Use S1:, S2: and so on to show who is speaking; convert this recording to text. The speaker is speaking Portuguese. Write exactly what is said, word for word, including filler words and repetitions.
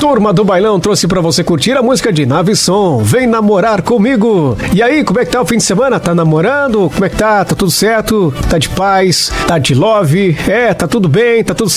S1: Turma do Bailão trouxe pra você curtir a música de Nave Som, Vem Namorar Comigo. E aí, como é que tá o fim de semana? Tá namorando? Como é que tá? Tá tudo certo? Tá de paz? Tá de love? É, tá tudo bem? Tá tudo certo?